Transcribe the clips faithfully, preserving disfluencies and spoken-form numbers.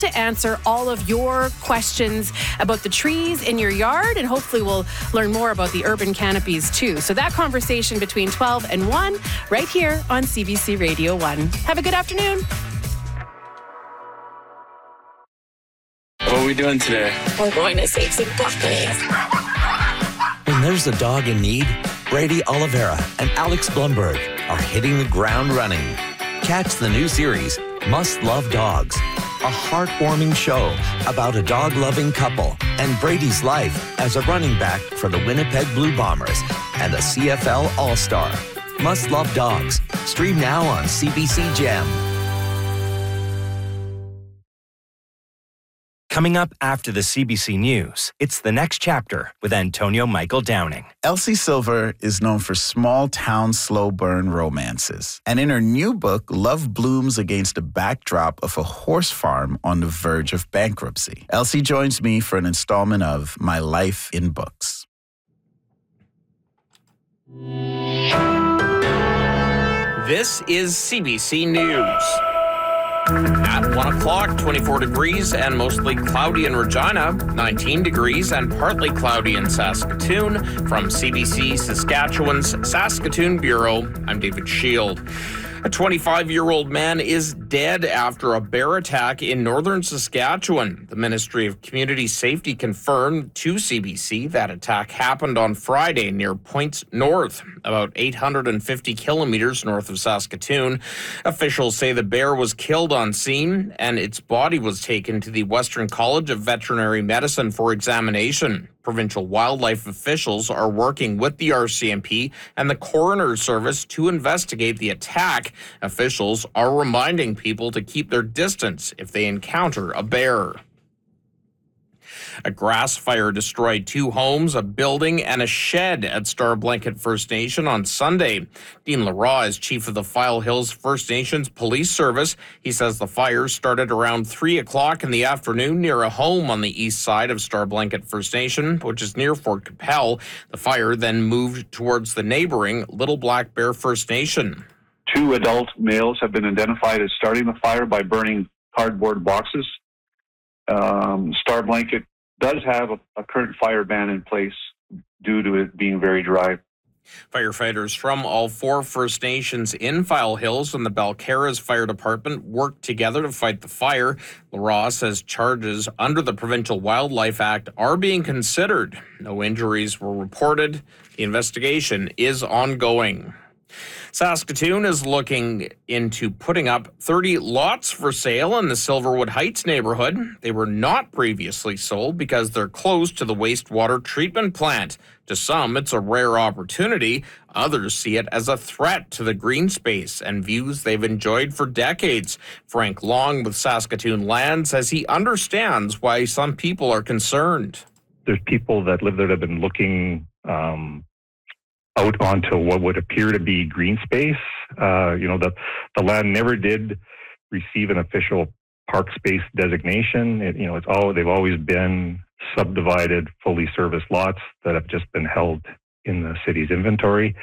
to answer all of your questions about the trees in your yard, and hopefully we'll learn more about the urban canopies too. So that conversation between twelve and one right here on C B C Radio one. Have a good afternoon. What are we doing today? We're going to save some puppies. When there's a dog in need, Brady Oliveira and Alex Blumberg are hitting the ground running. Catch the new series, Must Love Dogs, a heartwarming show about a dog-loving couple and Brady's life as a running back for the Winnipeg Blue Bombers and a C F L All-Star. Must Love Dogs. Stream now on C B C Gem. Coming up after the C B C News, it's The Next Chapter with Antonio Michael Downing. Elsie Silver is known for small-town, slow-burn romances. And in her new book, love blooms against a backdrop of a horse farm on the verge of bankruptcy. Elsie joins me for an installment of My Life in Books. This is C B C News. At one o'clock, twenty-four degrees and mostly cloudy in Regina, nineteen degrees and partly cloudy in Saskatoon. From C B C Saskatchewan's Saskatoon Bureau, I'm David Shield. A twenty-five-year-old man is dead after a bear attack in northern Saskatchewan. The Ministry of Community Safety confirmed to C B C that attack happened on Friday near Points North, about eight hundred fifty kilometers north of Saskatoon. Officials say the bear was killed on scene and its body was taken to the Western College of Veterinary Medicine for examination. Provincial wildlife officials are working with the R C M P and the coroner's service to investigate the attack. Officials are reminding people to keep their distance if they encounter a bear. A grass fire destroyed two homes, a building, and a shed at Star Blanket First Nation on Sunday. Dean Leroy is chief of the File Hills First Nations Police Service. He says the fire started around three o'clock in the afternoon near a home on the east side of Star Blanket First Nation, which is near Fort Capel. The fire then moved towards the neighboring Little Black Bear First Nation. Two adult males have been identified as starting the fire by burning cardboard boxes. Um, Star Blanket does have a, a current fire ban in place due to it being very dry. Firefighters from all four First Nations in File Hills and the Balcarres Fire Department worked together to fight the fire. Leroy says charges under the Provincial Wildlife Act are being considered. No injuries were reported. The investigation is ongoing. Saskatoon is looking into putting up thirty lots for sale in the Silverwood Heights neighborhood. They were not previously sold because they're close to the wastewater treatment plant. To some, it's a rare opportunity. Others see it as a threat to the green space and views they've enjoyed for decades. Frank Long with Saskatoon Land says he understands why some people are concerned. There's people that live there that have been looking um, out onto what would appear to be green space. Uh, you know, the, the land never did receive an official park space designation. It, you know, it's all, they've always been subdivided, fully serviced lots that have just been held in the city's inventory.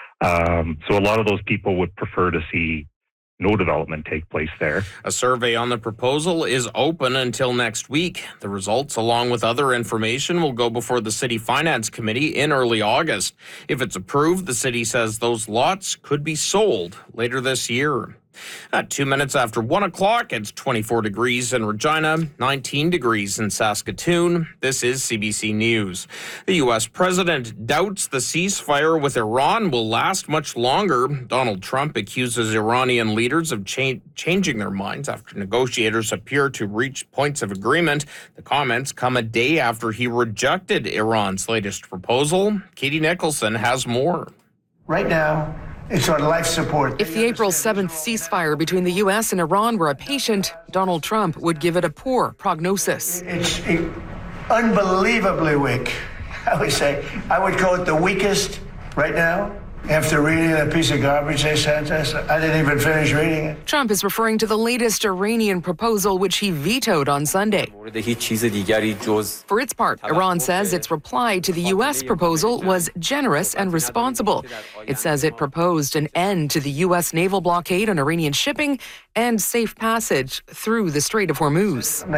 Um, so a lot of those people would prefer to see no development take place there. A survey on the proposal is open until next week. The results, along with other information, will go before the City Finance Committee in early August. If it's approved, the city says those lots could be sold later this year. At two minutes after one o'clock, it's twenty-four degrees in Regina, nineteen degrees in Saskatoon. This is C B C News. The U S president doubts the ceasefire with Iran will last much longer. Donald Trump accuses Iranian leaders of cha- changing their minds after negotiators appear to reach points of agreement. The comments come a day after he rejected Iran's latest proposal. Katie Nicholson has more. Right now, it's on life support. If the April seventh ceasefire between the U S and Iran were a patient, Donald Trump would give it a poor prognosis. It's unbelievably weak. I would say, I would call it the weakest right now After reading that piece of garbage they sent us, I didn't even finish reading it. Trump is referring to the latest Iranian proposal, which he vetoed on Sunday. For its part, Iran says its reply to the U S proposal was generous and responsible. It says it proposed an end to the U S naval blockade on Iranian shipping and safe passage through the Strait of Hormuz.